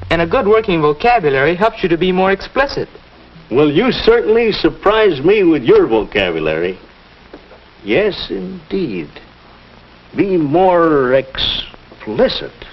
And a good working vocabulary helps you to be more explicit. Well, you certainly surprised me with your vocabulary. Yes, indeed. Be more explicit.